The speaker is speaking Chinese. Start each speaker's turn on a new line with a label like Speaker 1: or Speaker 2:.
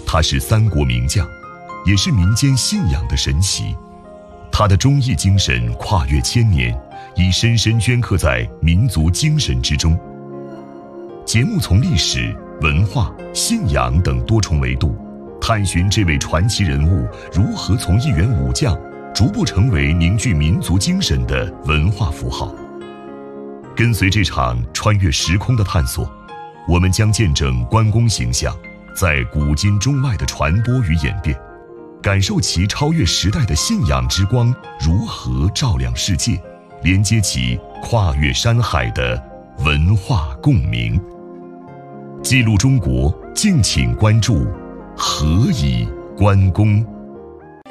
Speaker 1: 他是三国名将，也是民间信仰的神祇。他的忠义精神跨越千年，已深深镌刻在民族精神之中。节目从历史、文化、信仰等多重维度，探寻这位传奇人物如何从一员武将逐步成为凝聚民族精神的文化符号。跟随这场穿越时空的探索，我们将见证关公形象在古今中外的传播与演变，感受其超越时代的信仰之光如何照亮世界，连接起跨越山海的文化共鸣。记录中国，敬请关注何以关公。